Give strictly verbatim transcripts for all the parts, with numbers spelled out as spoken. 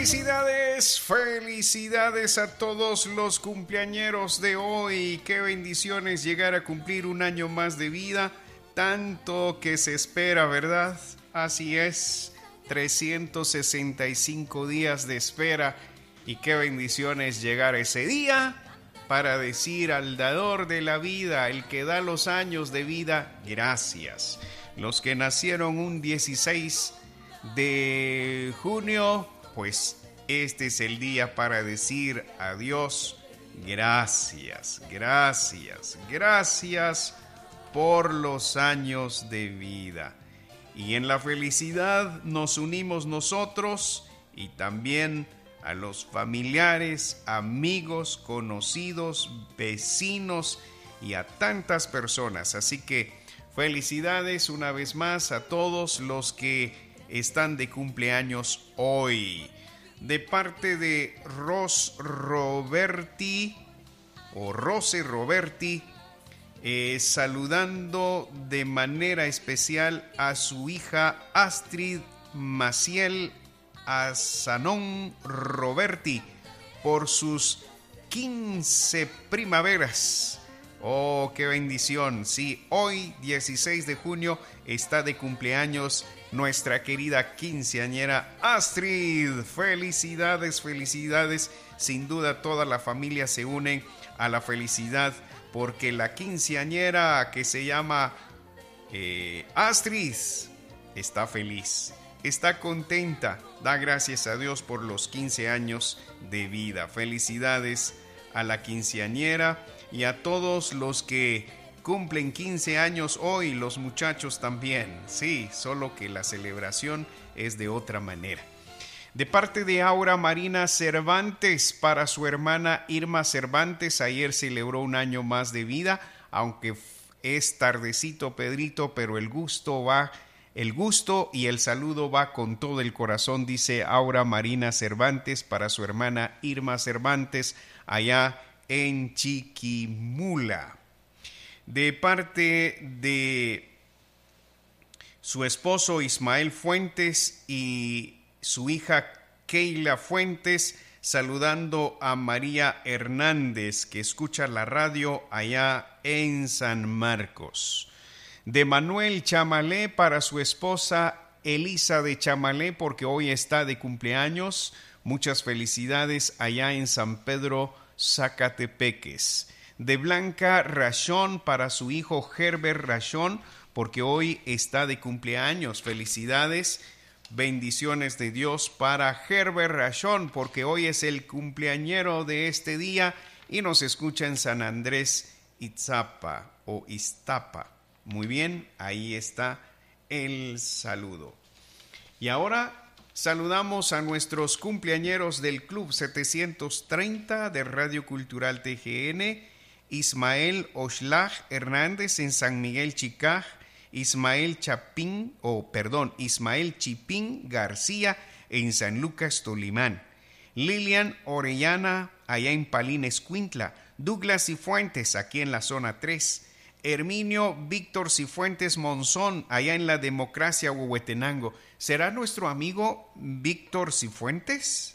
Felicidades, felicidades a todos los cumpleañeros de hoy. Qué bendiciones llegar a cumplir un año más de vida. Tanto que se espera, ¿verdad? Así es, trescientos sesenta y cinco días de espera. Y qué bendiciones llegar a ese día para decir al dador de la vida, el que da los años de vida, gracias. Los que nacieron un dieciséis de junio, pues este es el día para decir adiós, gracias, gracias, gracias por los años de vida. Y en la felicidad nos unimos nosotros y también a los familiares, amigos, conocidos, vecinos y a tantas personas. Así que felicidades una vez más a todos los que están de cumpleaños hoy. De parte de Ros Roberti o Rose Roberti, eh, saludando de manera especial a su hija Astrid Maciel Azanón Roberti por sus quince primaveras. Oh, qué bendición. Sí, hoy dieciséis de junio está de cumpleaños nuestra querida quinceañera Astrid. Felicidades, felicidades. Sin duda toda la familia se une a la felicidad porque la quinceañera que se llama eh, Astrid está feliz, está contenta, da gracias a Dios por los quince años de vida. Felicidades a la quinceañera y a todos los que cumplen quince años hoy, los muchachos también. Sí, solo que la celebración es de otra manera. De parte de Aura Marina Cervantes para su hermana Irma Cervantes, ayer celebró un año más de vida, aunque es tardecito, Pedrito, pero el gusto va, el gusto y el saludo va con todo el corazón, dice Aura Marina Cervantes para su hermana Irma Cervantes, allá en Chiquimula. De parte de su esposo Ismael Fuentes y su hija Keila Fuentes, saludando a María Hernández, que escucha la radio allá en San Marcos. De Manuel Chamalé para su esposa Elisa de Chamalé, porque hoy está de cumpleaños. Muchas felicidades allá en San Pedro, Zacatepeques. De Blanca Rachón para su hijo Herbert Rachón, porque hoy está de cumpleaños. Felicidades, bendiciones de Dios para Herbert Rachón, porque hoy es el cumpleañero de este día y nos escucha en San Andrés Itzapa o Iztapa. Muy bien, ahí está el saludo. Y ahora saludamos a nuestros cumpleañeros del Club setecientos treinta de Radio Cultural T G N, Ismael Oshlag Hernández en San Miguel Chicaj, Ismael Chapín, o oh, perdón, Ismael Chipín García en San Lucas Tolimán, Lilian Orellana allá en Palín Escuintla, Douglas Cifuentes aquí en la zona tres, Herminio Víctor Cifuentes Monzón allá en la Democracia Huehuetenango. ¿Será nuestro amigo Víctor Cifuentes?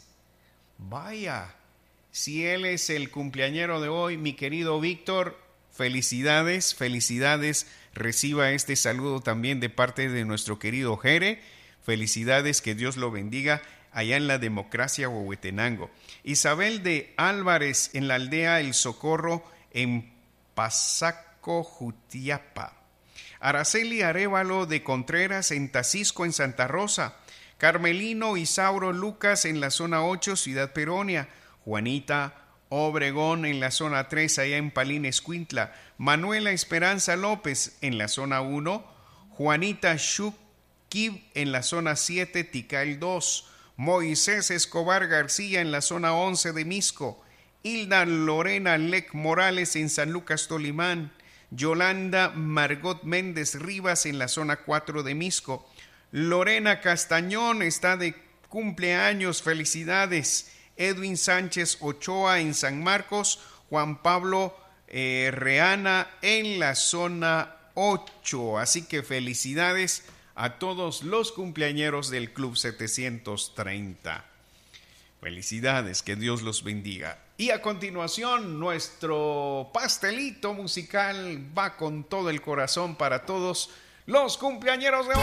Vaya, si él es el cumpleañero de hoy, mi querido Víctor, felicidades, felicidades. Reciba este saludo también de parte de nuestro querido Jere. Felicidades, que Dios lo bendiga allá en la Democracia Huehuetenango. Isabel de Álvarez en la aldea El Socorro en Pasaco, Jutiapa. Araceli Arévalo de Contreras en Tacisco en Santa Rosa. Carmelino Isauro Lucas en la zona ocho, Ciudad Peronia. Juanita Obregón en la zona tres, allá en Palín Escuintla. Manuela Esperanza López en la zona uno. Juanita Shukib en la zona siete, Tikal dos. Moisés Escobar García en la zona once de Misco. Hilda Lorena Lec Morales en San Lucas Tolimán. Yolanda Margot Méndez Rivas en la zona cuatro de Misco. Lorena Castañón está de cumpleaños, felicidades. Edwin Sánchez Ochoa en San Marcos. Juan Pablo eh, Reana en la zona ocho. Así que felicidades a todos los cumpleañeros del Club setecientos treinta. Felicidades, que Dios los bendiga. Y a continuación, nuestro pastelito musical va con todo el corazón para todos los cumpleañeros de hoy.